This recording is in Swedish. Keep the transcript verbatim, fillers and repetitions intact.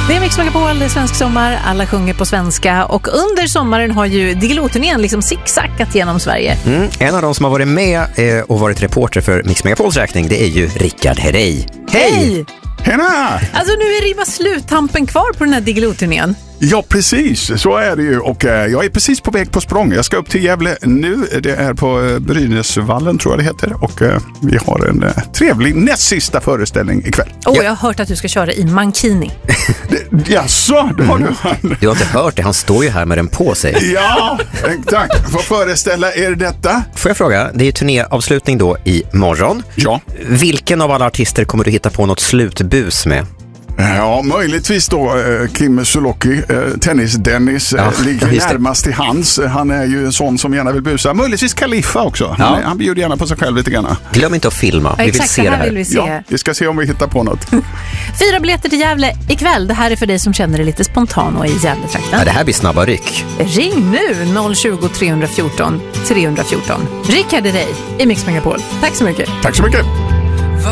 Det är Mix Megapol, det är svensk sommar, alla sjunger på svenska och under sommaren har ju Diggiloo-turnén liksom zigzackat genom Sverige. Mm, en av de som har varit med eh, och varit reporter för Mix Megapols räkning, det är ju Rickard Herrey. Hej! Hej! Hena! Alltså nu är det bara sluttampen kvar på den här Diggiloo-turnén. Ja, precis. Så är det ju. Och eh, jag är precis på väg på språng. Jag ska upp till Gävle nu. Det är på eh, Brynäsvallen tror jag det heter. Och eh, vi har en eh, trevlig näst sista föreställning ikväll. Åh, oh, jag har hört att du ska köra i mankini. det, jaså, det har du. Du har inte hört det, han står ju här med den på sig. Ja, tack. Får föreställa er detta. Får jag fråga, det är ju turnéavslutning då i morgon. Ja. Vilken av alla artister kommer du hitta på något slutbus med? Ja, möjligtvis då eh, Kim Sulocki, eh, Tennis-Dennis eh, Ja, ligger just det. närmast till hans. Han är ju en sån som gärna vill busa. Möjligtvis Kaliffa också. Ja. Han, han bjuder gärna på sig själv lite grann. Glöm inte att filma, vi vill Exakt, se det det här här. vill vi se. Ja, vi ska se om vi hittar på något. Fyra biljetter till Gävle ikväll. Det här är för dig som känner dig lite spontan och i Gävletrakten. Ja, det här blir snabba ryck. Ring nu noll tjugo, tre fjorton, tre fjorton. Rickard Herrey i Mix Megapol. Tack så mycket. Tack så mycket.